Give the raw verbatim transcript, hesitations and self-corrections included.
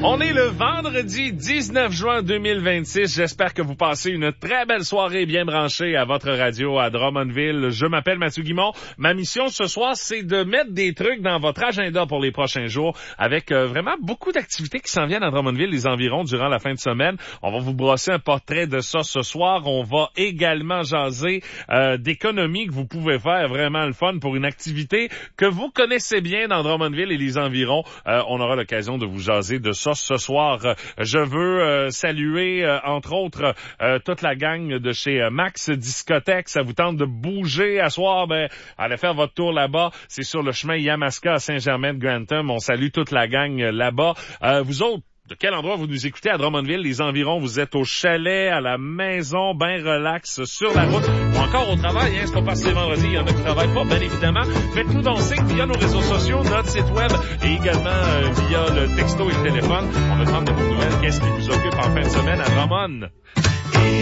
On est le vendredi dix-neuf juin deux mille vingt-six. J'espère que vous passez une très belle soirée bien branchée à votre radio à Drummondville. Je m'appelle Mathieu Guimond. Ma mission ce soir, c'est de mettre des trucs dans votre agenda pour les prochains jours avec euh, vraiment beaucoup d'activités qui s'en viennent à Drummondville, les environs, durant la fin de semaine. On va vous brosser un portrait de ça ce soir. On va également jaser euh, d'économie que vous pouvez faire, vraiment le fun pour une activité que vous connaissez bien dans Drummondville et les environs. Euh, on aura l'occasion de vous jaser de ça ce soir. Je veux euh, saluer, euh, entre autres, euh, toute la gang de chez euh, Max Discothèque. Ça vous tente de bouger à soir, ben, allez faire votre tour là-bas. C'est sur le chemin Yamaska à Saint-Germain-de-Grantham. On salue toute la gang euh, là-bas. Euh, vous autres, de quel endroit vous nous écoutez à Drummondville, les environs? Vous êtes au chalet, à la maison, ben relax, sur la route, ou encore au travail, hein, c'est pas parce que c'est vendredi, il y en a qui travaillent pas, bien évidemment. Faites-nous donc signe via nos réseaux sociaux, notre site web, et également euh, via le texto et le téléphone. On veut prendre de vos nouvelles. Qu'est-ce qui vous occupe en fin de semaine à Drummond?